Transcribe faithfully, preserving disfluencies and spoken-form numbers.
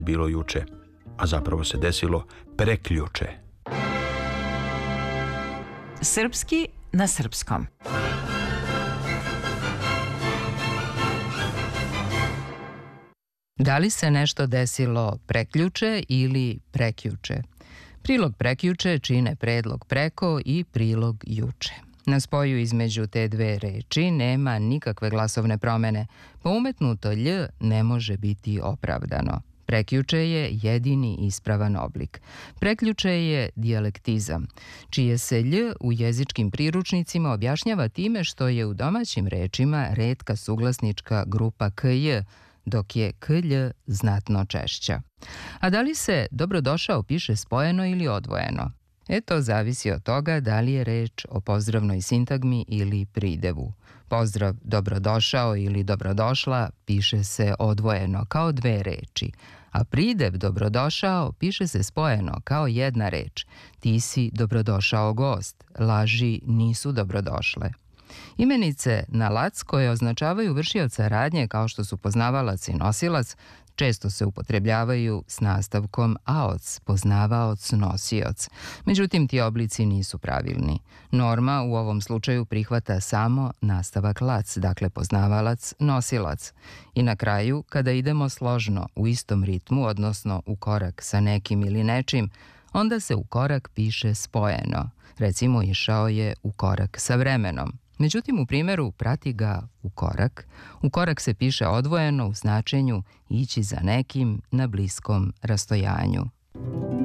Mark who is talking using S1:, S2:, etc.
S1: bilo juče, a zapravo se desilo preključe.
S2: Srpski na srpskom.
S3: Da li se nešto desilo preključe ili prekjuče? Prilog prekjuče čine predlog preko i prilog juče. Na spoju između te dve reči nema nikakve glasovne promene, pa umetnuto lj ne može biti opravdano. Prekjuče je jedini ispravan oblik. Preključe je dijalektizam, čije se lj u jezičkim priručnicima objašnjava time što je u domaćim rečima retka suglasnička grupa kj, dok je klj znatno češća. A da li se dobrodošao piše spojeno ili odvojeno? E to zavisi od toga da li je reč o pozdravnoj sintagmi ili pridevu. Pozdrav dobrodošao ili dobrodošla piše se odvojeno kao dve reči, a pridev dobrodošao piše se spojeno kao jedna reč. Ti si dobrodošao gost, laži nisu dobrodošle. Imenice na lac koje označavaju vršioca radnje kao što su poznavalac i nosilac često se upotrebljavaju s nastavkom aoc, poznavaoc, nosioc. Međutim, ti oblici nisu pravilni. Norma u ovom slučaju prihvata samo nastavak lac, dakle poznavalac, nosilac. I na kraju, kada idemo složno u istom ritmu, odnosno u korak sa nekim ili nečim, onda se u korak piše spojeno. Recimo, išao je u korak sa vremenom. Međutim, u primjeru prati ga u korak, u korak se piše odvojeno u značenju ići za nekim na bliskom rastojanju.